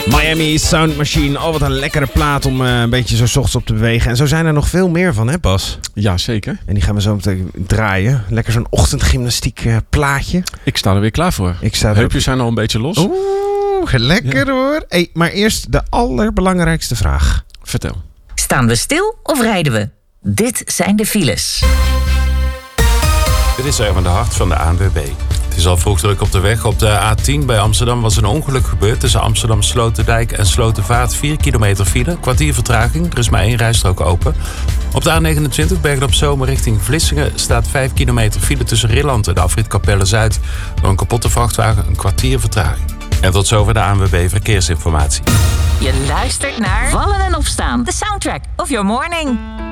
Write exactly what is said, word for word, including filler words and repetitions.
Miami Sound Machine. Oh, wat een lekkere plaat om uh, een beetje zo 's ochtends op te bewegen. En zo zijn er nog veel meer van, hè Bas? Ja, zeker. En die gaan we zo meteen draaien. Lekker zo'n ochtendgymnastiek uh, plaatje. Ik sta er weer klaar voor. Ik sta er... Heupjes zijn al een beetje los. Oeh, lekker ja. hoor. Hey, maar eerst de allerbelangrijkste vraag. Vertel. Staan we stil of rijden we? Dit zijn de files. Dit is Erwin de Hart van de A N W B. Het is al vroeg druk op de weg. Op de A tien bij Amsterdam was een ongeluk gebeurd. Tussen Amsterdam Sloterdijk en Slotervaart vier kilometer file. Kwartier vertraging, er is maar één rijstrook open. Op de A negenentwintig Bergen op Zoom richting Vlissingen staat vijf kilometer file tussen Rilland en de afrit Capelle-Zuid. Door een kapotte vrachtwagen een kwartier vertraging. En tot zover de A N W B Verkeersinformatie. Je luistert naar Vallen en Opstaan. De soundtrack of your morning.